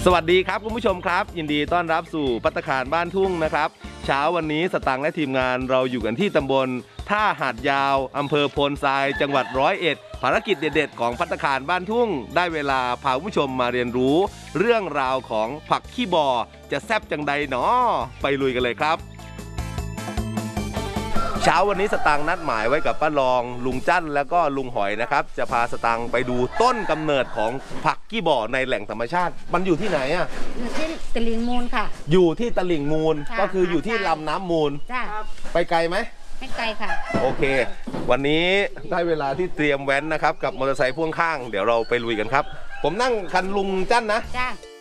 สวัสดีครับคุณผู้ชมครับยินดีต้อนรับสู่ภัตตาคารบ้านทุ่งนะครับเช้าวันนี้สตางค์และทีมงานเราอยู่กันที่ตำบลท่าหาดยาวอำเภอโพนทรายจังหวัด101ภารกิจเด็ดๆของภัตตาคารบ้านทุ่งได้เวลาพาคุณผู้ชมมาเรียนรู้เรื่องราวของผักขี้บอจะแซ่บจังใดหนอไปลุยกันเลยครับเช้าวันนี้สตางค์นัดหมายไว้กับป้ารองลุงจั้นแล้วก็ลุงหอยนะครับจะพาสตางค์ไปดูต้นกำเนิดของผักขี้บ่อในแหล่งธรรมชาติมันอยู่ที่ไหนอ่ะอยู่ที่ตลิ่งมูลค่ะอยู่ที่ตลิ่งมูลก็คืออยู่ที่ลำน้ำมูลจ้าไปไกลไหมไม่ไกลค่ะโอเควันนี้ได้เวลาที่เตรียมแว้นนะครับกับมอเตอร์ไซค์พ่วงข้างเดี๋ยวเราไปลุยกันครับผมนั่งคันลุงจั้นนะจ้า